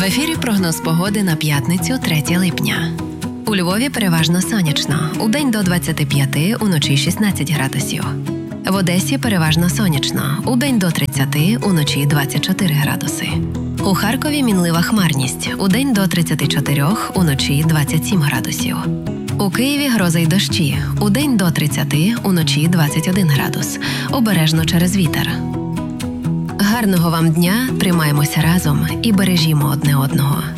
ефірі прогноз погоди на п'ятницю, 3 липня. У Львові переважно сонячно. Удень до 25, уночі 16 градусів. В Одесі переважно сонячно. Удень до 30, уночі 24 градуси. У Харкові мінлива хмарність. Удень до 34, уночі 27 градусів. У Києві гроза й дощі. Удень до 30, уночі 21 градус. Обережно через вітер. Гарного вам дня, тримаємося разом і бережімо одне одного.